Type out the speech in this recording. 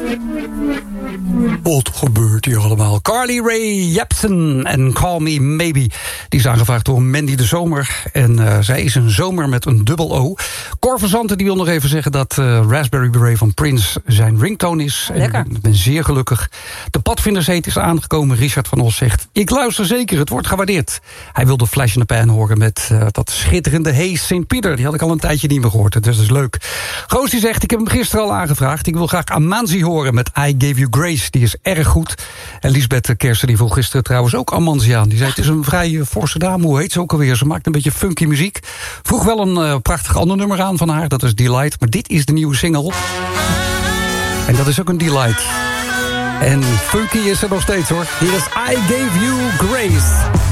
Wat gebeurt hier allemaal? Carly Rae Jepsen en Call Me Maybe. Die is aangevraagd door Mandy de Zomer. En zij is een zomer met een dubbel O. Cor van Zanten die wil nog even zeggen dat Raspberry Beret van Prince zijn ringtone is. Lekker. En ik ben zeer gelukkig. De padvindersheet is aangekomen. Richard van Os zegt, ik luister zeker, het wordt gewaardeerd. Hij wilde Flash in the Pan horen met dat schitterende Hey St. Peter. Die had ik al een tijdje niet meer gehoord, dus dat is leuk. Goos die zegt, ik heb hem gisteren al aangevraagd. Ik wil graag Amanzi horen met I Gave You Grace. Die is erg goed. En Lisbeth Kersten die vroeg gisteren trouwens ook Amanzi aan. Die zei, het is een vrij forse dame. Hoe heet ze ook alweer? Ze maakt een beetje funky muziek. Vroeg wel een prachtig ander nummer aan van haar. Dat is Delight. Maar dit is de nieuwe single. En dat is ook een delight. En funky is er nog steeds hoor. Hier is I Gave You Grace.